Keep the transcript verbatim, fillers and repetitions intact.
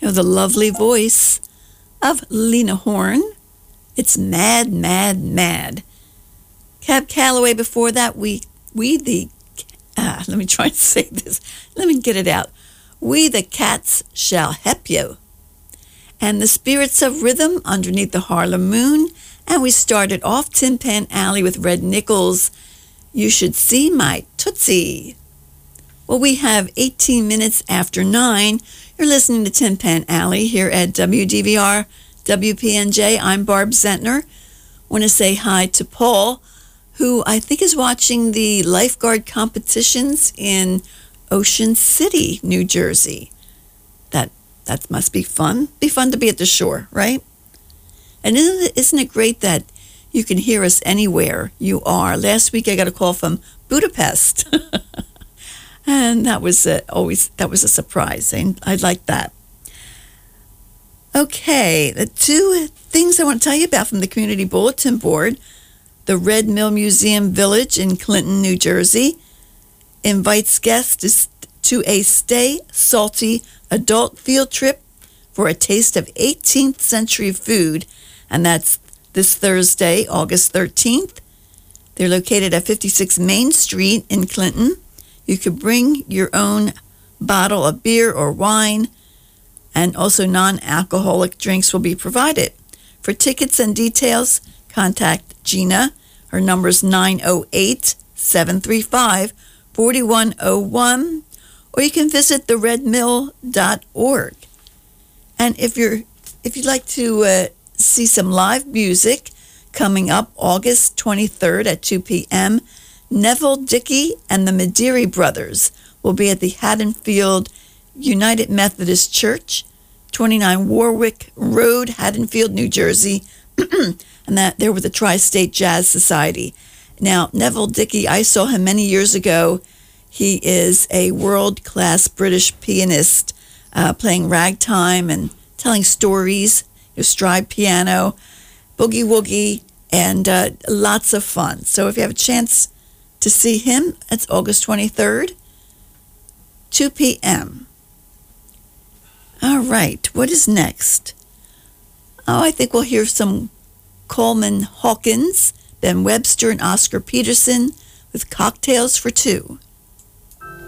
know the lovely voice of Lena Horne. It's Mad, Mad, Mad. Cab Calloway before that, we, we the, ah, let me try and say this. Let me get it out. We the Cats Shall Help You. And the Spirits of Rhythm underneath the Harlem Moon. And we started off Tin Pan Alley with Red Nichols. You Should See My Tootsie. Well, we have eighteen minutes after nine. You're listening to Tin Pan Alley here at W D V R, W P N J. I'm Barb Zentner. Want to say hi to Paul, who I think is watching the lifeguard competitions in Ocean City, New Jersey. That that must be fun. Be fun to be at the shore, right? And isn't it, isn't it great that you can hear us anywhere you are? Last week I got a call from Budapest. And that was a, always that was a surprise. I, I like that. Okay, the two things I want to tell you about from the Community Bulletin Board. The Red Mill Museum Village in Clinton, New Jersey, invites guests to a Stay Salty adult field trip for a taste of eighteenth century food. And that's this Thursday, August thirteenth. They're located at fifty-six Main Street in Clinton. You could bring your own bottle of beer or wine, and also non-alcoholic drinks will be provided. For tickets and details, contact Gina. Her number is nine oh eight, seven three five, four one oh one, or you can visit the red mill dot org. And if you're if you'd like to uh, see some live music coming up August twenty-third at two p.m., Neville Dickey and the Mederi Brothers will be at the Haddonfield United Methodist Church, twenty-nine Warwick Road, Haddonfield, New Jersey, and that they're with the Tri-State Jazz Society. Now, Neville Dickey, I saw him many years ago. He is a world-class British pianist, uh, playing ragtime and telling stories, you know, stride piano, boogie woogie, and uh, lots of fun. So if you have a chance to see him, it's August twenty-third, two p.m. All right, what is next? Oh, I think we'll hear some Coleman Hawkins, Ben Webster, and Oscar Peterson with Cocktails for Two.